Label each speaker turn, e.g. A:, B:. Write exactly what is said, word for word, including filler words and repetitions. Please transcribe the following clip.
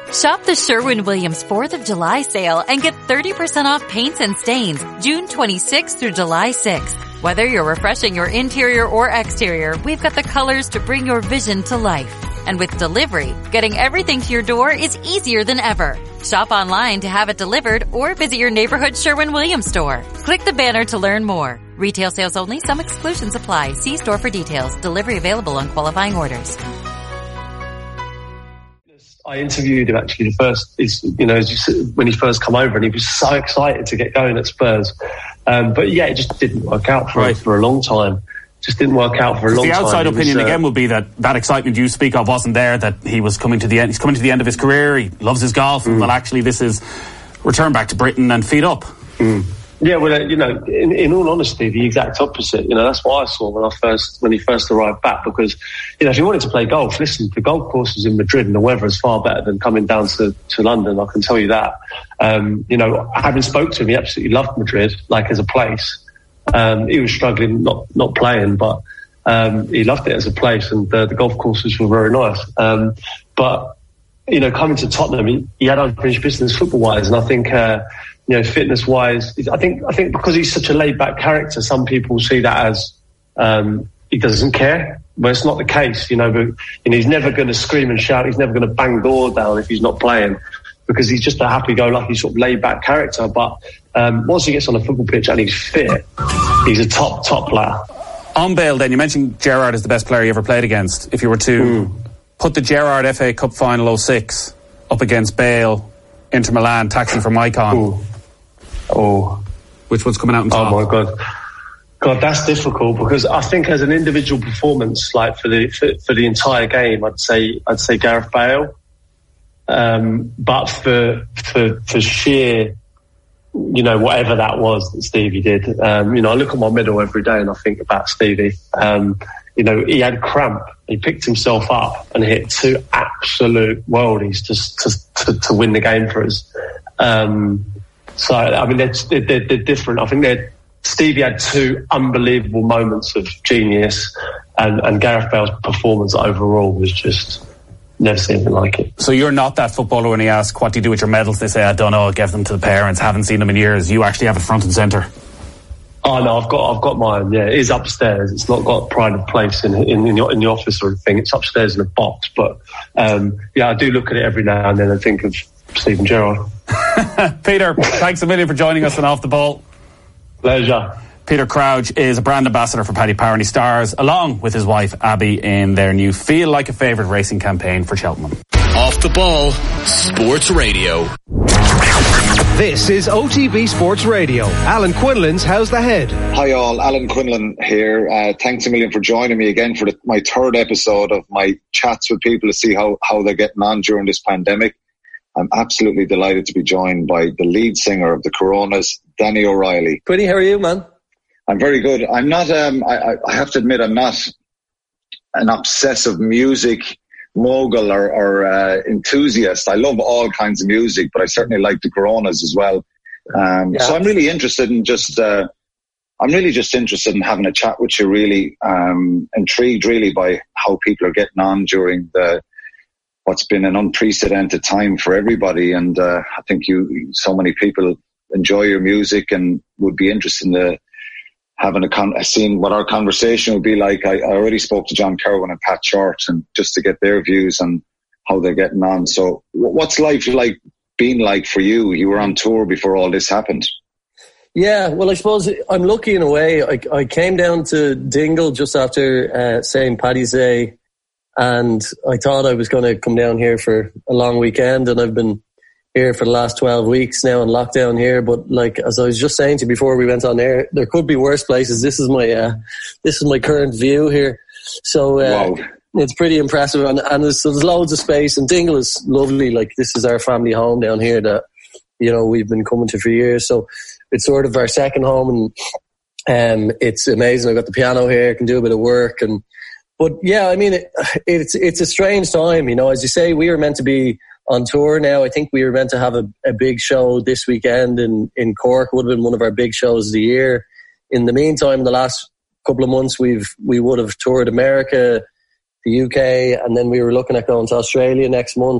A: Shop the Sherwin-Williams fourth of July sale and get thirty percent off paints and stains June twenty-sixth through July sixth. Whether you're refreshing your interior or exterior, we've got the colors to bring your vision to life. And with delivery, getting everything to your door is easier than ever. Shop online to have it delivered or visit your neighborhood Sherwin-Williams store. Click the banner to learn more. Retail sales only. Some exclusions apply. See store for details. Delivery available on qualifying orders.
B: I interviewed him actually the first, is you know, when he first come over, and he was so excited to get going at Spurs. Um, but yeah, it just didn't work out for, right. for a long time. Just didn't work out for a long time.
C: The outside
B: time.
C: opinion
B: was, uh,
C: again would be that that excitement you speak of wasn't there, that he was coming to the end, he's coming to the end of his career, he loves his golf, mm. and well actually this is return back to Britain and feet up.
B: Mm. Yeah, well, uh, you know, in, in all honesty, the exact opposite. You know, that's what I saw when I first when he first arrived back. Because, you know, if you wanted to play golf, listen, the golf courses in Madrid and the weather is far better than coming down to, to London. I can tell you that. Um, you know, having spoke to him, he absolutely loved Madrid, like as a place. Um, he was struggling, not not playing, but um, he loved it as a place, and uh, the golf courses were very nice. Um, but you know, coming to Tottenham, he, he had unfinished business football-wise, and I think. Uh, You know, fitness-wise, I think I think because he's such a laid-back character, some people see that as um, he doesn't care. But it's not the case, you know. But you know, he's never going to scream and shout. He's never going to bang doors down if he's not playing, because he's just a happy-go-lucky sort of laid-back character. But um, once he gets on the football pitch and he's fit, he's a top top player.
C: On Bale, then you mentioned Gerrard is the best player you ever played against. If you were to mm. put the Gerrard F A Cup final oh six up against Bale, Inter Milan, taxi from Icon.
B: Ooh. Oh,
C: which one's coming out on top?
B: Oh my God, God, that's difficult, because I think as an individual performance, like for the for, for the entire game, I'd say I'd say Gareth Bale. Um, but for for for sheer, you know, whatever that was that Stevie did, um, you know, I look at my medal every day and I think about Stevie. Um, you know, he had cramp. He picked himself up and hit two absolute worldies to to to, to win the game for us. Um, So, I mean, they're, they're, they're different. I think they're, Stevie had two unbelievable moments of genius, and, and Gareth Bale's performance overall was just never seen anything like it.
C: So you're not that footballer when he asks, what do you do with your medals? They say, I don't know, I gave them to the parents, haven't seen them in years. You actually have it front and centre.
B: Oh, no, I've got I've got mine, yeah. It is upstairs. It's not got a pride of place in, in, in, the, in the office or anything. It's upstairs in a box. But, um, yeah, I do look at it every now and then and think of Steven Gerrard.
C: Peter, thanks a million for joining us on Off the Ball.
B: Pleasure.
C: Peter Crouch is a brand ambassador for Paddy Power, and he stars along with his wife Abby in their new Feel Like a Favourite racing campaign for Cheltenham.
D: Off the Ball Sports Radio.
E: This is O T B Sports Radio. Alan Quinlan's How's the Head?
F: Hi all, Alan Quinlan here. Uh, thanks a million for joining me again for the, my third episode of my chats with people to see how, how they're getting on during this pandemic. I'm absolutely delighted to be joined by the lead singer of the Coronas, Danny O'Reilly.
G: Quinny, how are you, man?
F: I'm very good. I'm not, um, I, I have to admit, I'm not an obsessive music mogul or, or uh, enthusiast. I love all kinds of music, but I certainly like the Coronas as well. Um, yeah. So I'm really interested in just, uh, I'm really just interested in having a chat with you, really um, intrigued really by how people are getting on during the what's been an unprecedented time for everybody. And uh, I think you, so many people enjoy your music and would be interested in the, having a con- seeing what our conversation would be like. I, I already spoke to John Kerwin and Pat Short, and just to get their views on how they're getting on. So what's life like been like for you? You were on tour before all this happened.
G: Yeah, well, I suppose I'm lucky in a way. I, I came down to Dingle just after uh, Saint Paddy's Day, and I thought I was going to come down here for a long weekend, and I've been here for the last twelve weeks now in lockdown here. But like, as I was just saying to you before we went on air, there could be worse places. This is my uh, this is my current view here. So uh, wow. It's pretty impressive, and, and there's, there's loads of space, and Dingle is lovely. Like, this is our family home down here that, you know, we've been coming to for years. So it's sort of our second home, and um, it's amazing. I've got the piano here, I can do a bit of work. and But yeah, I mean, it, it's it's a strange time, you know. As you say, we were meant to be on tour now. I think we were meant to have a, a big show this weekend in, in Cork. It would have been one of our big shows of the year. In the meantime, the last couple of months, we've we would have toured America, the U K, and then we were looking at going to Australia next month.